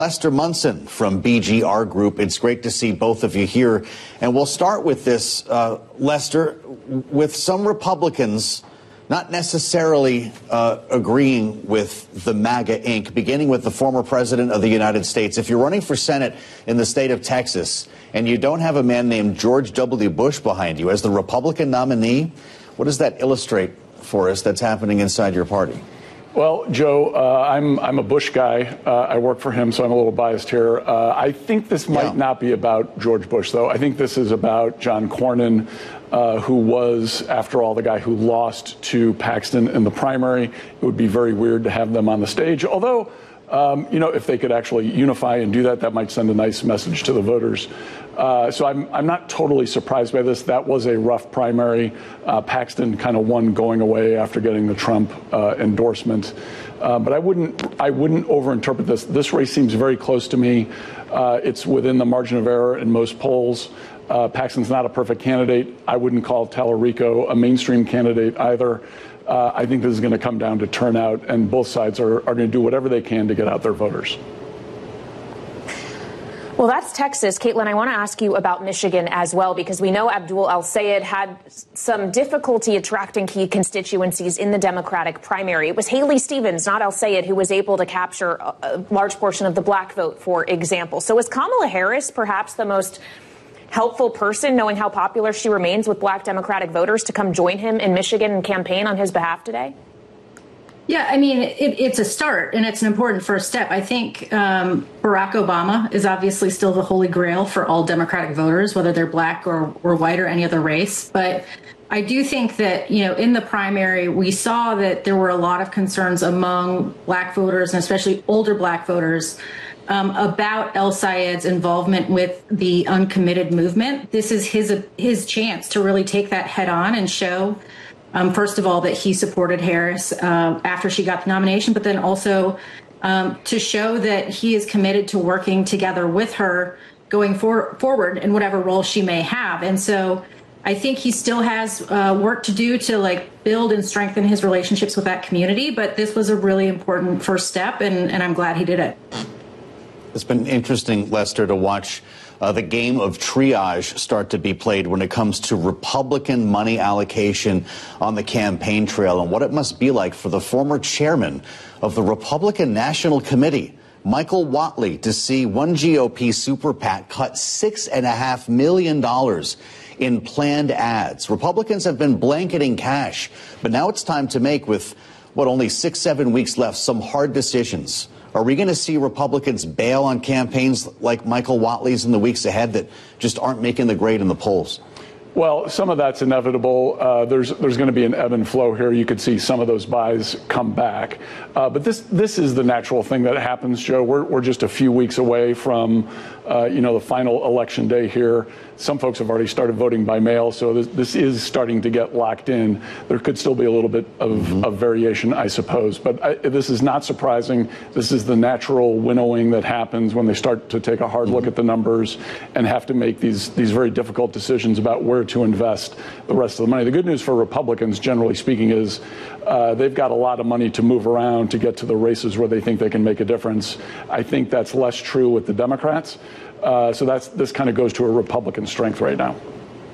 Lester Munson from BGR Group. It's great to see both of you here. And we'll start with this, Lester, with some Republicans not necessarily agreeing with the MAGA Inc., beginning with the former president of the United States. If you're running for Senate in the state of Texas and you don't have a man named George W. Bush behind you as the Republican nominee, what does that illustrate for us that's happening inside your party? Well, Joe, I'm a Bush guy. I work for him, so I'm a little biased here. I think this might not be about George Bush, though. I think this is about John Cornyn, who was, after all, the guy who lost to Paxton in the primary. It would be very weird to have them on the stage, although, if they could actually unify and do that, that might send a nice message to the voters. So I'm not totally surprised by this. That was a rough primary. Paxton kind of won going away after getting the Trump endorsement. But I wouldn't overinterpret this. This race seems very close to me. It's within the margin of error in most polls. Paxton's not a perfect candidate. I wouldn't call Tallarico a mainstream candidate either. I think this is going to come down to turnout, and both sides are going to do whatever they can to get out their voters. Well, that's Texas. Caitlin, I want to ask you about Michigan as well, because we know Abdul El-Sayed had some difficulty attracting key constituencies in the Democratic primary. It was Haley Stevens, not El-Sayed, who was able to capture a large portion of the black vote, for example. So is Kamala Harris perhaps the most helpful person, knowing how popular she remains with black Democratic voters, to come join him in Michigan and campaign on his behalf today? Yeah, I mean, it's a start, and it's an important first step. I think Barack Obama is obviously still the holy grail for all Democratic voters, whether they're black or white or any other race. But I do think that, in the primary, we saw that there were a lot of concerns among black voters, and especially older black voters, about El-Sayed's involvement with the uncommitted movement. This is his chance to really take that head on and show, first of all, that he supported Harris after she got the nomination, but then also to show that he is committed to working together with her going forward in whatever role she may have. And so I think he still has work to do to build and strengthen his relationships with that community. But this was a really important first step, and I'm glad he did it. It's been interesting, Lester, to watch the game of triage start to be played when it comes to Republican money allocation on the campaign trail, and what it must be like for the former chairman of the Republican National Committee, Michael Whatley, to see one GOP super PAC cut $6.5 million in planned ads. Republicans have been blanketing cash, but now it's time to make, with only 6-7 weeks left, some hard decisions. Are we going to see Republicans bail on campaigns like Michael Whatley's in the weeks ahead that just aren't making the grade in the polls? Well, some of that's inevitable. There's going to be an ebb and flow here. You could see some of those buys come back. But this is the natural thing that happens, Joe. We're just a few weeks away from, the final election day here. Some folks have already started voting by mail, so this is starting to get locked in. There could still be a little bit of variation, I suppose. But this is not surprising. This is the natural winnowing that happens when they start to take a hard look at the numbers and have to make these very difficult decisions about where to invest the rest of the money. The good news for Republicans, generally speaking, is they've got a lot of money to move around to get to the races where they think they can make a difference. I think that's less true with the Democrats. So this kind of goes to a Republican strength right now.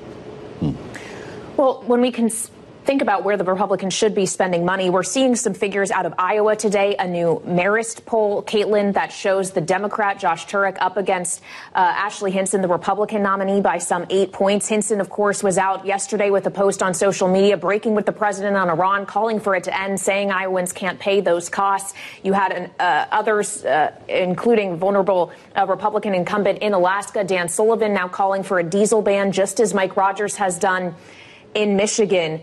Well, when we can think about where the Republicans should be spending money, we're seeing some figures out of Iowa today, a new Marist poll, Caitlin, that shows the Democrat Josh Turek up against Ashley Hinson, the Republican nominee, by some 8 points. Hinson, of course, was out yesterday with a post on social media breaking with the president on Iran, calling for it to end, saying Iowans can't pay those costs. You had others, including vulnerable Republican incumbent in Alaska, Dan Sullivan, now calling for a diesel ban, just as Mike Rogers has done in Michigan.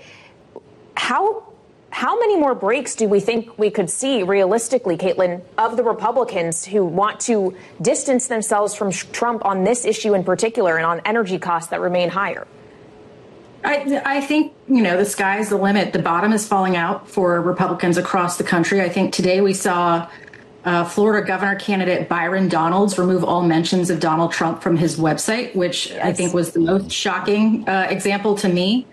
How many more breaks do we think we could see realistically, Caitlin, of the Republicans who want to distance themselves from Trump on this issue in particular and on energy costs that remain higher? I think, the sky's the limit. The bottom is falling out for Republicans across the country. I think today we saw Florida governor candidate Byron Donalds remove all mentions of Donald Trump from his website, which I think was the most shocking example to me.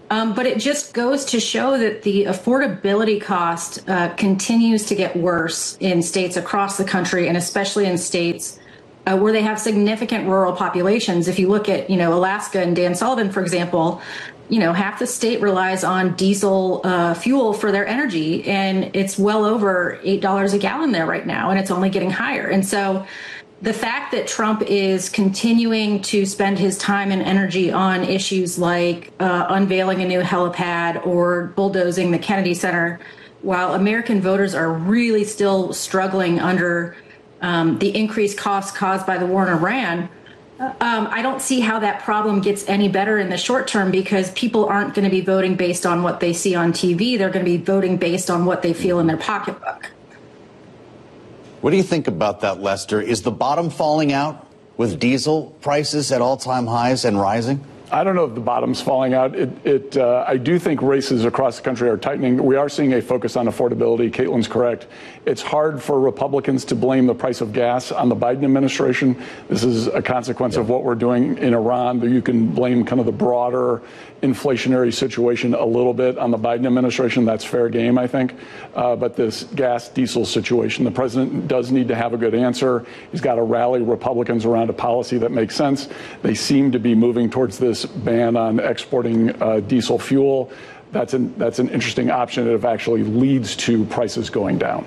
But it just goes to show that the affordability cost continues to get worse in states across the country, and especially in states where they have significant rural populations. If you look at, Alaska and Dan Sullivan, for example, half the state relies on diesel fuel for their energy, and it's well over $8 a gallon there right now, and it's only getting higher. And so the fact that Trump is continuing to spend his time and energy on issues like unveiling a new helipad or bulldozing the Kennedy Center, while American voters are really still struggling under the increased costs caused by the war in Iran, I don't see how that problem gets any better in the short term, because people aren't going to be voting based on what they see on TV. They're going to be voting based on what they feel in their pocketbook. What do you think about that, Lester? Is the bottom falling out with diesel prices at all-time highs and rising? I don't know if the bottom's falling out. I do think races across the country are tightening. We are seeing a focus on affordability. Caitlin's correct. It's hard for Republicans to blame the price of gas on the Biden administration. This is a consequence of what we're doing in Iran. You can blame kind of the broader inflationary situation a little bit on the Biden administration. That's fair game, I think. But this gas diesel situation, the president does need to have a good answer. He's got to rally Republicans around a policy that makes sense. They seem to be moving towards this ban on exporting diesel fuel. That's an interesting option if it actually leads to prices going down.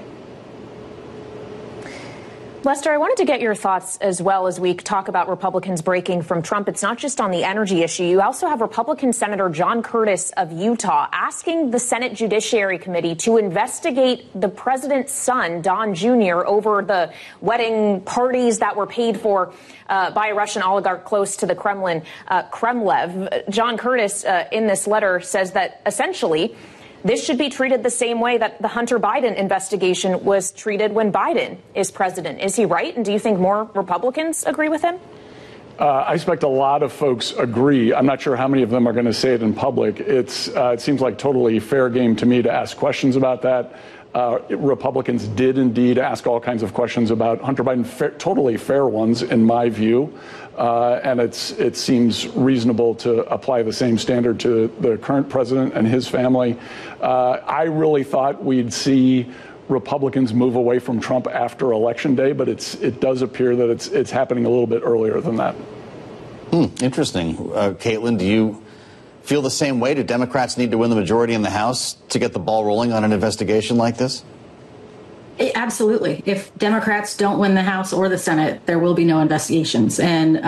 Lester, I wanted to get your thoughts as well as we talk about Republicans breaking from Trump. It's not just on the energy issue. You also have Republican Senator John Curtis of Utah asking the Senate Judiciary Committee to investigate the president's son, Don Jr., over the wedding parties that were paid for by a Russian oligarch close to the Kremlin, Kremlev. John Curtis, in this letter, says that essentially this should be treated the same way that the Hunter Biden investigation was treated when Biden is president. Is he right? And do you think more Republicans agree with him? I expect a lot of folks agree. I'm not sure how many of them are going to say it in public. It seems like totally fair game to me to ask questions about that. Republicans did indeed ask all kinds of questions about Hunter Biden, totally fair ones in my view. And it seems reasonable to apply the same standard to the current president and his family. I really thought we'd see Republicans move away from Trump after Election Day, but it does appear that it's happening a little bit earlier than that. Interesting. Caitlin, do you feel the same way? Do Democrats need to win the majority in the House to get the ball rolling on an investigation like this? Absolutely. If Democrats don't win the House or the Senate, there will be no investigations. And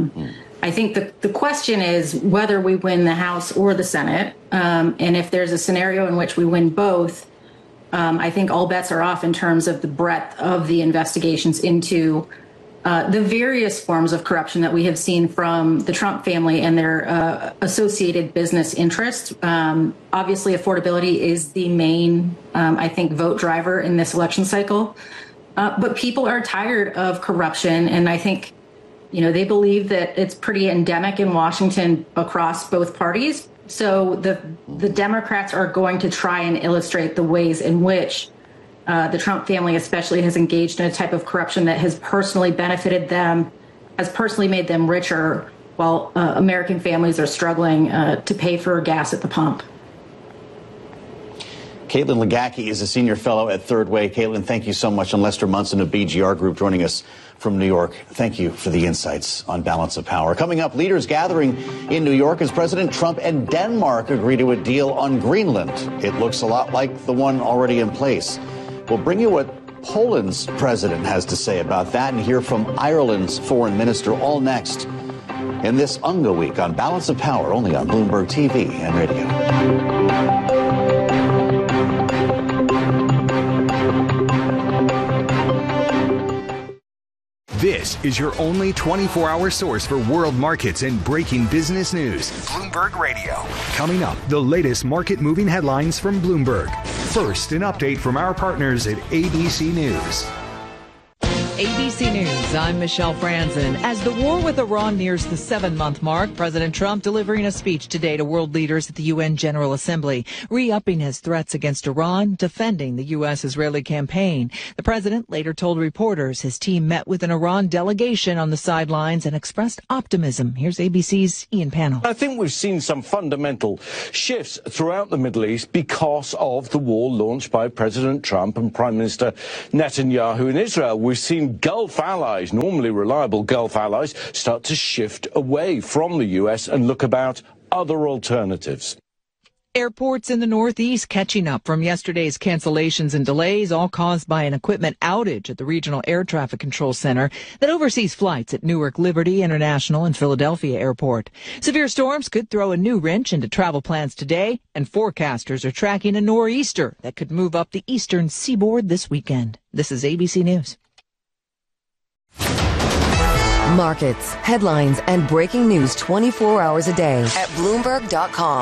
I think the question is whether we win the House or the Senate. And if there's a scenario in which we win both, I think all bets are off in terms of the breadth of the investigations into the various forms of corruption that we have seen from the Trump family and their associated business interests. Obviously, affordability is the main, I think, vote driver in this election cycle. But people are tired of corruption. And I think, they believe that it's pretty endemic in Washington across both parties. So the Democrats are going to try and illustrate the ways in which the Trump family especially has engaged in a type of corruption that has personally benefited them, has personally made them richer, while American families are struggling to pay for gas at the pump. Caitlin Legacki is a senior fellow at Third Way. Caitlin, thank you so much. And Lester Munson of BGR Group joining us from New York. Thank you for the insights on Balance of Power. Coming up, leaders gathering in New York as President Trump and Denmark agree to a deal on Greenland. It looks a lot like the one already in place. We'll bring you what Poland's president has to say about that and hear from Ireland's foreign minister, all next in this UNGA week on Balance of Power, only on Bloomberg TV and radio. This is your only 24-hour source for world markets and breaking business news. Bloomberg Radio. Coming up, the latest market-moving headlines from Bloomberg. First, an update from our partners at ABC News. ABC News, I'm Michelle Franzen. As the war with Iran nears the 7-month mark, President Trump delivering a speech today to world leaders at the UN General Assembly, re-upping his threats against Iran, defending the U.S.-Israeli campaign. The president later told reporters his team met with an Iran delegation on the sidelines and expressed optimism. Here's ABC's Ian Pannell. I think we've seen some fundamental shifts throughout the Middle East because of the war launched by President Trump and Prime Minister Netanyahu in Israel. We've seen Gulf allies, normally reliable Gulf allies, start to shift away from the U.S. and look about other alternatives. Airports in the Northeast catching up from yesterday's cancellations and delays, all caused by an equipment outage at the Regional Air Traffic Control Center that oversees flights at Newark Liberty International and Philadelphia Airport. Severe storms could throw a new wrench into travel plans today, and forecasters are tracking a nor'easter that could move up the eastern seaboard this weekend. This is ABC News. Markets, headlines, and breaking news 24 hours a day at Bloomberg.com.